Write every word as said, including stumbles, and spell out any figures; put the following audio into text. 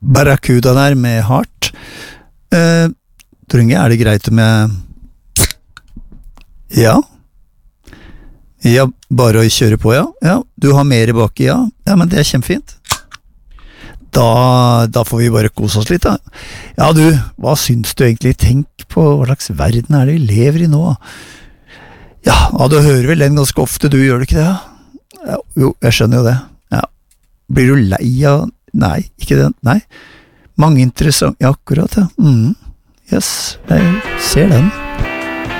Barracuda der med Heart. Eh, Trunge, er det greit om jeg... Ja? Ja, bare å kjøre på, ja. Ja, du har mer baki, ja. Ja, men det er kjempefint. Da, da får vi bare kose oss litt, da. Ja, du, hva syns du egentlig? Tenk på hva slags verden er det vi lever i nå? Ja, ja, du hører vel den ganske ofte, du gjør det ikke det? Ja, jo, jeg skjønner jo det. Ja. Blir du lei av... Nei, ikke den, nei. Mange interessant, ja, akkurat, ja. Mm. Yes, jeg ser den.